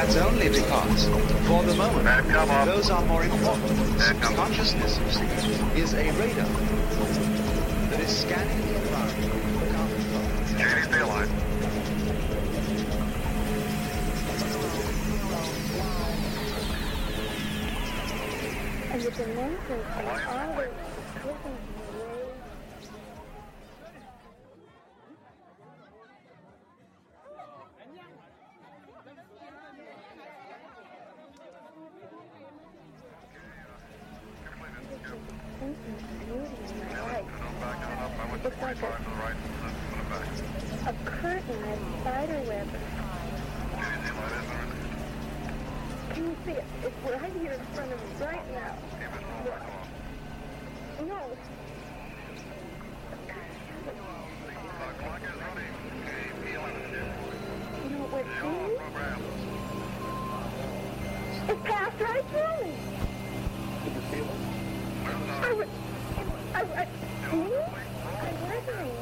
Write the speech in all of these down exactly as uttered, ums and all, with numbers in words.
That's only because, for the moment, those are more important. Consciousness, you see, is a radar that is scanning the environment. Look out for trouble. J D, stay alive. And the dimensions are always driven away. It's like a, a curtain, a spider web. Can you see it? It's right here in front of me right now. No. You know what it means? It passed right through me. Did you feel it? I was, I, I, me? I wasn't.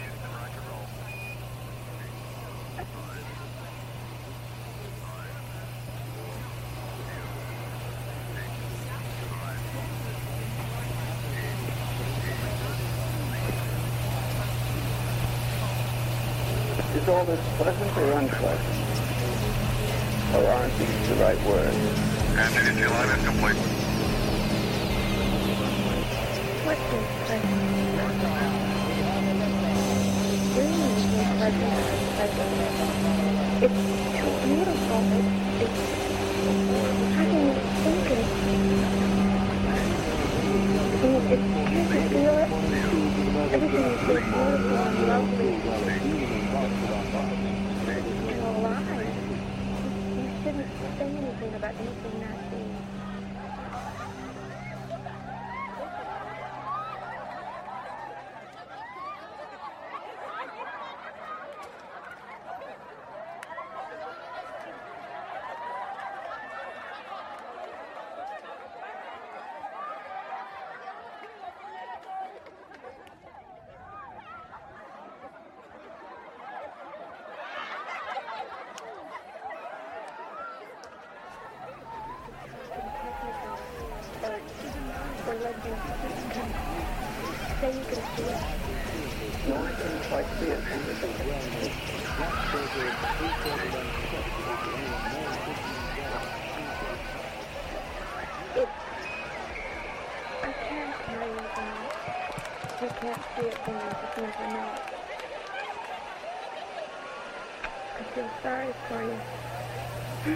Is all this pleasant or unpleasant? Or aren't these the right words? And J D, line is complete. What is pleasant? Dreaming is pleasant or unpleasant. It's too beautiful. It's, it's I can even think it. I mean, it's, can't you feel it? Everything is so beautiful and lovely. You're alive. You shouldn't say anything about anything not being. No, I didn't quite see it. It, I can't tell you that. You can't see it then, you just never know. I feel sorry for you.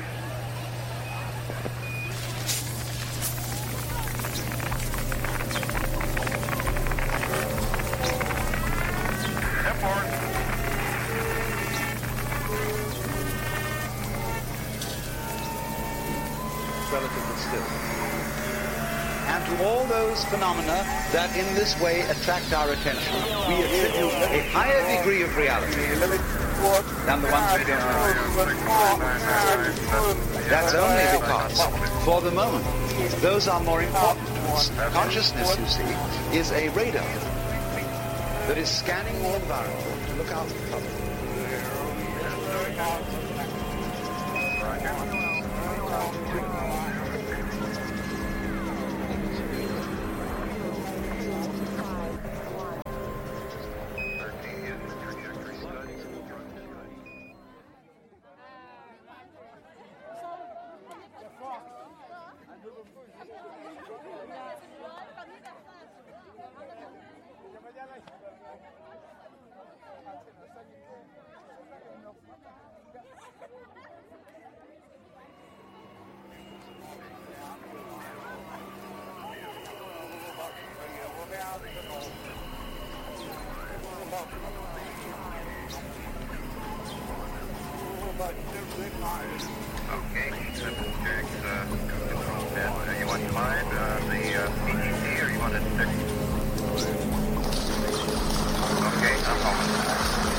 Relatively still. And to all those phenomena that in this way attract our attention, we attribute a higher degree of reality than the ones we don't know. That's only because, for the moment, those are more important to us. Consciousness, you see, is a radar that is scanning the environment to look out for trouble. Okay, seven six, uh, control ten. Uh, you want to mind uh, the uh, P T C or you want to text?